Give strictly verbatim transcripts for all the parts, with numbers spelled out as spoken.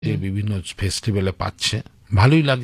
যে বিভিন্ন ফেস্টিভ্যালে পাচ্ছে, ভালোই লাগে।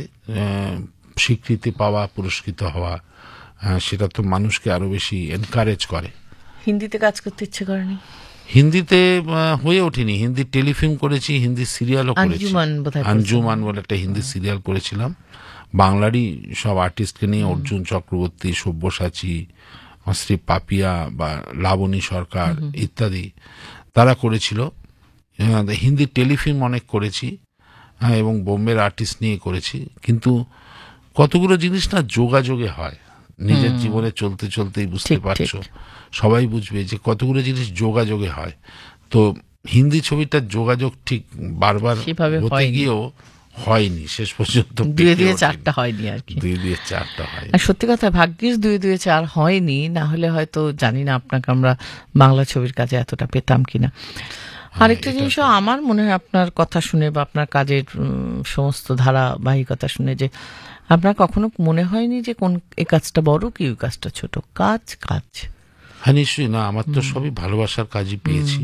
স্বীকৃতি পাওয়া, পুরস্কৃত হওয়া, সেটা তো মানুষকে আরো বেশি এনকারেজ করে। হিন্দিতে কাজ করতে ইচ্ছে করেনি? হিন্দিতে হয়ে ওঠেনি। হিন্দি টেলিফিল্ম করেছি, হিন্দি সিরিয়ালও করেছি। আঞ্জুমান বলে একটা হিন্দি সিরিয়াল করেছিলাম। বাংলারই সব আর্টিস্টকে নিয়ে, অর্জুন চক্রবর্তী, সব্যসাচী, শ্রী পাপিয়া বা লাবণী সরকার ইত্যাদি, তারা করেছিল। হিন্দি টেলিফিল্ম অনেক করেছি এবং বোম্বের আর্টিস্ট নিয়ে করেছি। কিন্তু কতগুলো জিনিস না যোগাযোগে হয়, নিজের জীবনে চলতে চলতেই বুঝতে পারছো, সবাই বুঝবে যে কতগুলো জিনিস যোগাযোগে হয়। তো হিন্দি ছবিটার যোগাযোগ ঠিক বারবার হতে গিয়েও হয়নি, শেষ পর্যন্ত দুয়ে দুয়ে চারটা হয়নি আর কি। দুয়ে দুয়ে চারটা হয়। সত্যি কথা, ভাগ্যিস দুয়ে দুয়ে চার হয়নি, না হলে হয়তো জানি না আপনাকে আমরা বাংলা ছবির কাজে এতটা পেতাম কিনা। আরেকটা জিনিসও আমার মনে হয় আপনার কথা শুনে বা আপনার কাজের সমস্ত ধারাবাহিকতা শুনে, যে আপনার কখনো মনে হয়নি যে কোন এই কাজটা বড় কি ওই কাজটা ছোট? কাজ কাজ। হ্যাঁ, নিশ্চয়ই। না, আমার তো সবই ভালোবাসার কাজই পেয়েছি।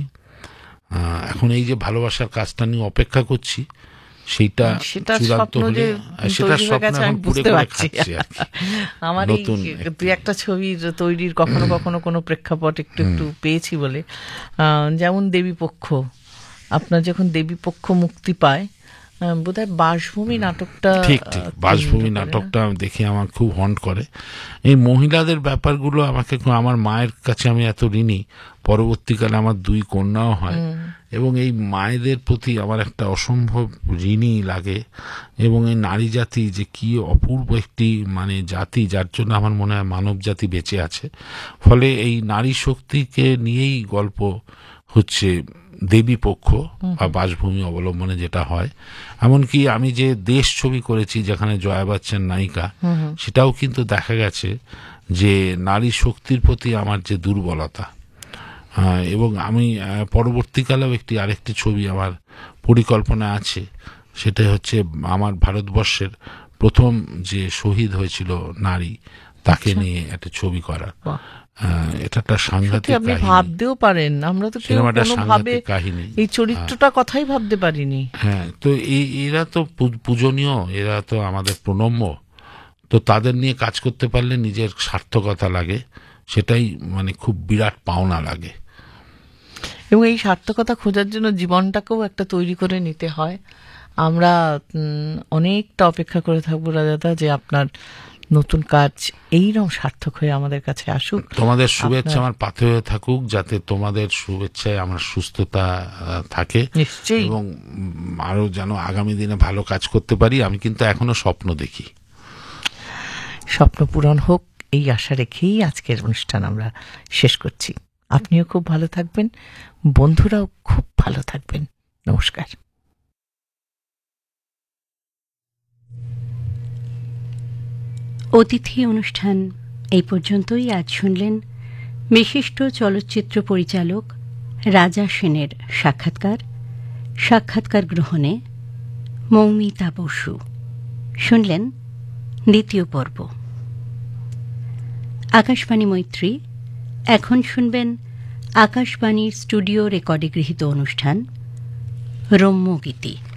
এখন এই যে ভালোবাসার কাজটা নিয়ে অপেক্ষা করছি, সেইটা চূড়ান্ত হলে, সেটা স্বপ্ন এখন পুরো করে খাচ্ছি। আমার এই দুই একটা ছবির তৈরির কখনো কখনো কোনো প্রেক্ষাপট একটু একটু পেয়েছি বলে, যেমন দেবীপক্ষ। আপনার যখন দেবীপক্ষ মুক্তি পায়, বোধহয় বাসভূমি নাটকটা, ঠিক ঠিক বাসভূমি নাটকটা দেখে আমার খুব হন্ট করে। এই মহিলাদের ব্যাপারগুলো আমাকে, আমার মায়ের কাছে আমি এত ঋণী, পরবর্তীকালে আমার দুই কন্যাও হয়, এবং এই মায়েদের প্রতি আমার একটা অসম্ভব ঋণী লাগে। এবং এই নারী জাতি যে কি অপূর্ব একটি মানে জাতি, যার জন্য আমার মনে হয় মানব জাতি বেঁচে আছে। ফলে এই নারী শক্তিকে নিয়েই গল্প হচ্ছে দেবী পক্ষ বা বাসভূমি অবলম্বনে যেটা হয়। এমনকি আমি যে দেশ ছবি করেছি যেখানে জয়া বচ্চন নায়িকা, সেটাও কিন্তু দেখা গেছে যে নারী শক্তির প্রতি আমার যে দুর্বলতা। এবং আমি পরবর্তীকালেও একটি আরেকটি ছবি আমার পরিকল্পনা আছে, সেটা হচ্ছে আমার ভারতবর্ষের প্রথম যে শহীদ হয়েছিল নারী, তাকে নিয়ে একটা ছবি করার। এটা একটা সাংঘাতিক কাহিনী, আপনি ভাবতেও পারেন। আমরা তো কোনোভাবে এই চরিত্রটা কথাই ভাবতে পারিনি। হ্যাঁ, তো এই এরা তো পূজনীয়, এরা তো আমাদের প্রণম্য। তো তাদের নিয়ে কাজ করতে পারলে নিজের সার্থকতা লাগে, সেটাই মানে খুব বিরাট পাওনা লাগে। এবং এই সার্থকতা খোঁজার জন্য জীবনটাকেও একটা তৈরি করে নিতে হয়। আমরা অনেকটা অপেক্ষা করে থাকবো রাজাদা, যে আপনার নতুন কাজ এইরকম সার্থক হয়ে আমাদের কাছে আসুক। তোমাদের শুভেচ্ছা আমার পাথে হয়ে থাকুক, যাতে তোমাদের শুভেচ্ছায় আমার সুস্থতা থাকে নিশ্চয়ই, এবং আরো যেন আগামী দিনে ভালো কাজ করতে পারি। আমি কিন্তু এখনো স্বপ্ন দেখি, স্বপ্ন পূরণ হোক এই আশা রেখেই আজকের অনুষ্ঠান আমরা শেষ করছি। আপনিও খুব ভালো থাকবেন, বন্ধুরাও খুব ভালো থাকবেন। নমস্কার। অতিথি অনুষ্ঠান এই পর্যন্তই। আজ শুনলেন বিশিষ্ট চলচ্চিত্র পরিচালক রাজা সেনের সাক্ষাৎকার। সাক্ষাৎকার গ্রহণে মৌমিতা বসু। শুনলেন দ্বিতীয় পর্ব। আকাশবাণী মৈত্রী। এখন শুনবেন আকাশবাণীর স্টুডিও রেকর্ডে গৃহীত অনুষ্ঠান রম্যগীতি।